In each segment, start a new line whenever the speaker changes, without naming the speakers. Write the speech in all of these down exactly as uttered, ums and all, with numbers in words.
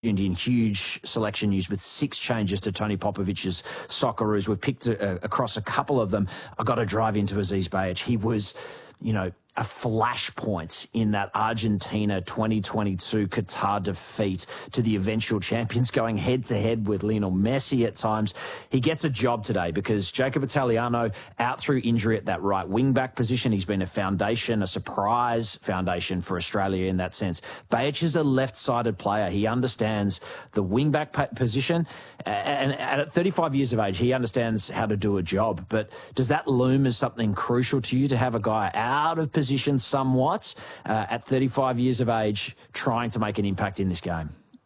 in huge selection news with six changes to Tony Popovic's Socceroos. We've picked a, across a couple of them. I got to drive into Aziz Behich. He was, you know, a flashpoint in that Argentina twenty twenty-two Qatar defeat to the eventual champions, going head-to-head with Lionel Messi at times. He gets a job today because Jacob Italiano out through injury at that right wing-back position. He's been a foundation, a surprise foundation for Australia in that sense. Behich is a left-sided player. He understands the wing-back position, and at thirty-five years of age, he understands how to do a job. But does that loom as something crucial to you, to have a guy out of position position somewhat uh, at thirty-five years of age trying to make an impact in this game?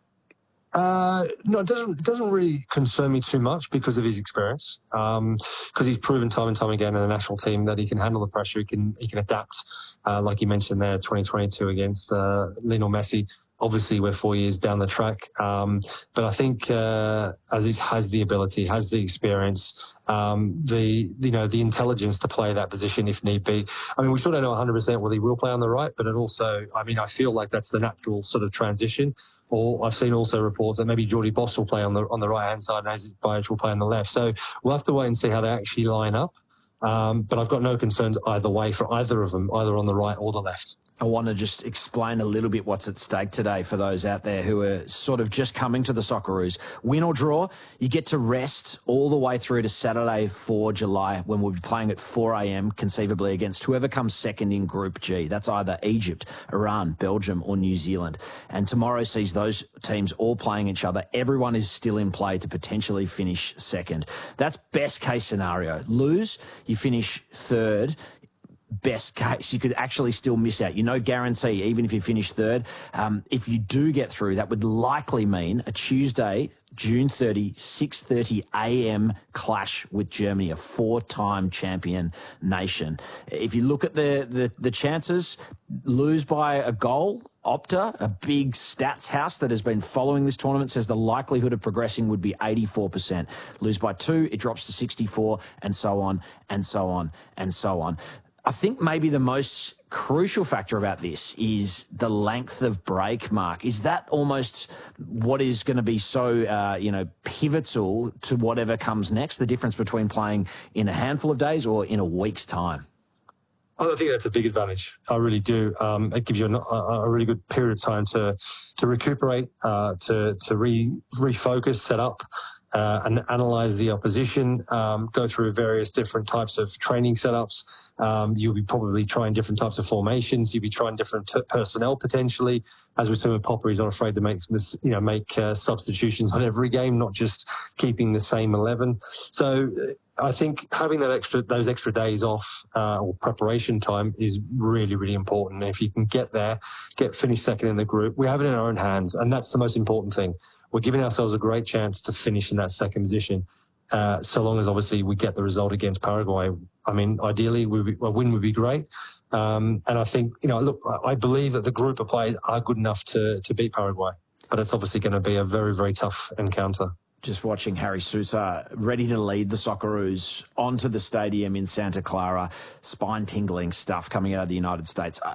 Uh, no, it doesn't, it doesn't really concern me too much because of his experience. Um, because he's proven time and time again in the national team that he can handle the pressure, he can he can adapt. Uh, like you mentioned there, twenty twenty-two against uh, Lionel Messi. Obviously, we're four years down the track, um, but I think uh, Aziz has the ability, has the experience, um, the you know the intelligence to play that position if need be. I mean, we still don't know one hundred percent whether he will play on the right, but it also, I mean, I feel like that's the natural sort of transition. Or I've seen also reports that maybe Jordy Bost will play on the on the right hand side and Aziz Behich will play on the left. So we'll have to wait and see how they actually line up. Um, but I've got no concerns either way for either of them, either on the right or the left.
I want to just explain a little bit what's at stake today for those out there who are sort of just coming to the Socceroos. Win or draw, you get to rest all the way through to Saturday, the fourth of July, when we'll be playing at four a m, conceivably, against whoever comes second in Group G. That's either Egypt, Iran, Belgium or New Zealand. And tomorrow sees those teams all playing each other. Everyone is still in play to potentially finish second. That's best case scenario. Lose, you finish third. Best case, you could actually still miss out. You no guarantee, even if you finish third. Um, if you do get through, that would likely mean a Tuesday, June thirtieth, six thirty a m clash with Germany, a four-time champion nation. If you look at the, the, the chances, lose by a goal, Opta, a big stats house that has been following this tournament, says the likelihood of progressing would be eighty-four percent. Lose by two, it drops to sixty-four, and so on, and so on, and so on. I think maybe the most crucial factor about this is the length of break, Mark. Is that almost what is going to be so, uh, you know, pivotal to whatever comes next, the difference between playing in a handful of days or in a week's time?
I think that's a big advantage. I really do. Um, it gives you a, a really good period of time to to recuperate, uh, to to re refocus, set up. Uh, and analyze the opposition, um, go through various different types of training setups. Um, you'll be probably trying different types of formations. You'll be trying different t- personnel potentially. As we saw with Popper, he's not afraid to make, you know, make uh, substitutions on every game, not just keeping the same eleven. So uh, I think having that extra, those extra days off uh, or preparation time is really, really important. And if you can get there, get finished second in the group, we have it in our own hands, and that's the most important thing. We're giving ourselves a great chance to finish in that second position, uh, so long as obviously we get the result against Paraguay. I mean, ideally, we would, a win would be great. Um, and I think, you know, look, I believe that the group of players are good enough to, to beat Paraguay, but it's obviously going to be a very, very tough encounter.
Just watching Harry Souttar ready to lead the Socceroos onto the stadium in Santa Clara, spine-tingling stuff coming out of the United States.